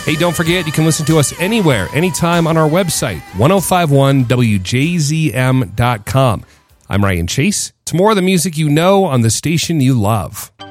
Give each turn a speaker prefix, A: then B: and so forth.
A: Hey, don't forget, you can listen to us anywhere, anytime on our website, 1051wjzm.com. I'm Ryan Chase. It's more of the music you know on the station you love.